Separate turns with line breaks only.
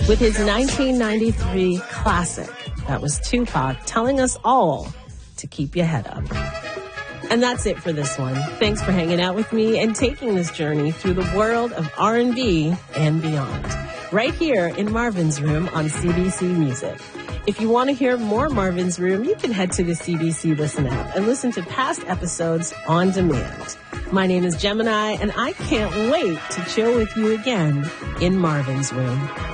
with his 1993 classic. That was Tupac telling us all to keep your head up. And that's it for this one. Thanks for hanging out with me and taking this journey through the world of R&B and beyond. Right here in Marvin's Room on CBC Music. If you want to hear more Marvin's Room, you can head to the CBC Listen app and listen to past episodes on demand. My name is Gemini, and I can't wait to chill with you again in Marvin's Room.